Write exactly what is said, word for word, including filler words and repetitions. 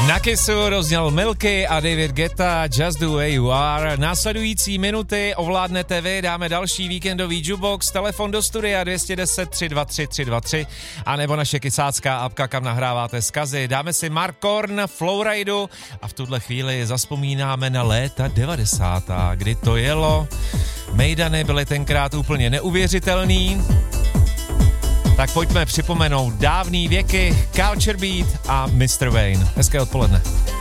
Na Kissu rozděl Milky a David Guetta, Just the Way You Are. Následující minuty ovládnete vy, dáme další víkendový jukebox, telefon do studia dvě jedna nula tři dva tři tři dva tři a nebo naše kysácká apka, kam nahráváte zkazy. Dáme si Mark Korn, Flowridu a v tuhle chvíli zaspomínáme na léta devadesátá, kdy to jelo. Mejdany byly tenkrát úplně neuvěřitelný. Tak pojďme připomenout dávný věky, Culture Beat a mister Wayne. Hezké odpoledne.